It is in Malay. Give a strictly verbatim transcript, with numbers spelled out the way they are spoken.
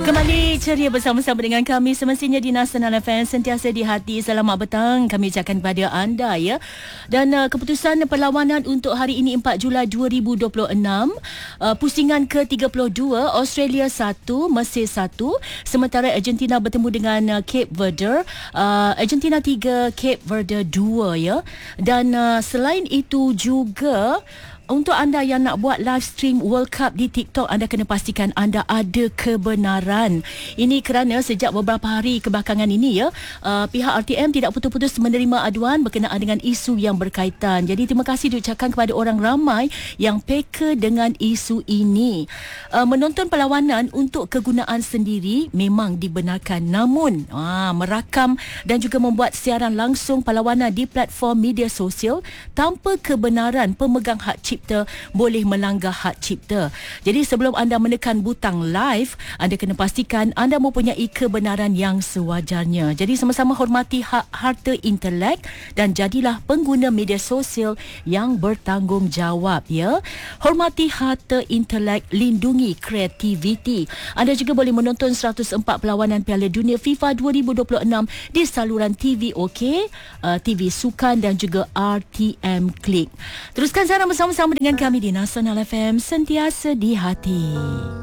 Kembali ceria bersama-sama dengan kami semestinya di Nasional F M, sentiasa di hati. Selamat petang kami ucapkan kepada anda ya. Dan uh, keputusan perlawanan untuk hari ini empat Julai dua ribu dua puluh enam, uh, pusingan ke tiga puluh dua, Australia satu, Mesir satu, sementara Argentina bertemu dengan uh, Cape Verde, uh, Argentina tiga, Cape Verde dua ya. Dan uh, selain itu juga, untuk anda yang nak buat live stream World Cup di TikTok, anda kena pastikan anda ada kebenaran. Ini kerana sejak beberapa hari kebelakangan ini ya, uh, pihak R T M tidak putus-putus menerima aduan berkenaan dengan isu yang berkaitan. Jadi terima kasih diucapkan kepada orang ramai yang peka dengan isu ini. Uh, menonton perlawanan untuk kegunaan sendiri memang dibenarkan, namun uh, merakam dan juga membuat siaran langsung perlawanan di platform media sosial tanpa kebenaran pemegang hak cipta boleh melanggar hak cipta. Jadi sebelum anda menekan butang live, anda kena pastikan anda mempunyai kebenaran yang sewajarnya. Jadi sama-sama hormati hak harta intelek dan jadilah pengguna media sosial yang bertanggungjawab ya. Hormati harta intelek, lindungi kreativiti. Anda juga boleh menonton seratus empat perlawanan Piala Dunia FIFA dua ribu dua puluh enam di saluran T V OK, uh, T V Sukan dan juga R T M Klik. Teruskan siaran bersama-sama dengan kami di Nasional F M, sentiasa di hati.